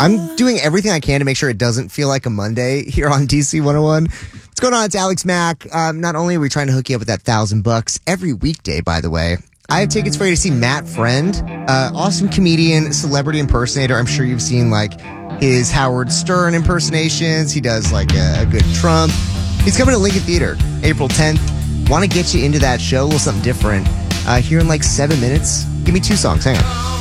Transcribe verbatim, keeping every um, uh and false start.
I'm doing everything I can to make sure it doesn't feel like a Monday here on D C one oh one. What's going on? It's Alex Mack. Um, not only are we trying to hook you up with that thousand bucks every weekday, by the way, I have tickets for you to see Matt Friend, uh, awesome comedian, celebrity impersonator. I'm sure you've seen like his Howard Stern impersonations. He does like a, a good Trump. He's coming to Lincoln Theater April tenth. Want to get you into that show, a little something different. Uh, here in like seven minutes. Give me two songs. Hang on.